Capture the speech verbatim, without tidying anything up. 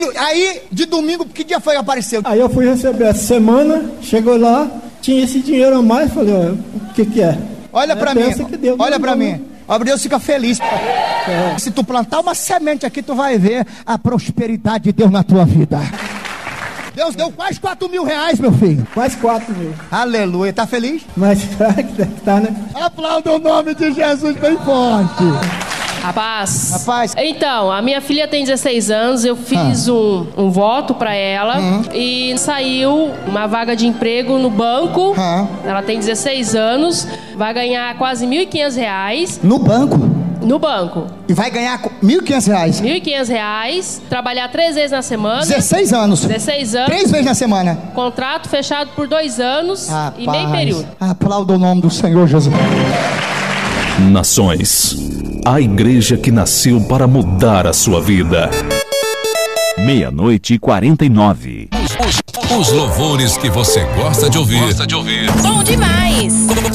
Aí, de domingo, que dia foi que apareceu? Aí eu fui receber essa semana, chegou lá, tinha esse dinheiro a mais, falei, ó, o que que é? Olha é pra mim, Deus, olha pra não, mim. Ó, Deus fica feliz. É. Se tu plantar uma semente aqui, tu vai ver a prosperidade de Deus na tua vida. Deus deu quase quatro mil reais, meu filho. Quase quatro mil. Aleluia, tá feliz? Mas será que deve estar, né? Aplauda o nome de Jesus bem forte. Rapaz, Rapaz. Então, a minha filha tem dezesseis anos, eu fiz ah. um, um voto pra ela uhum. e saiu uma vaga de emprego no banco. Uhum. Ela tem dezesseis anos, vai ganhar quase mil e quinhentos reais. No banco? No banco. E vai ganhar mil e quinhentos reais? mil e quinhentos reais, trabalhar três vezes na semana. dezesseis anos? dezesseis anos. Três vezes na semana? Contrato fechado por dois anos Rapaz. e meio período. Aplauda o nome do Senhor Jesus. Nações, a igreja que nasceu para mudar a sua vida. Meia-noite e quarenta e nove. Os, os, os louvores que você gosta de ouvir. Gosta de ouvir. Bom demais!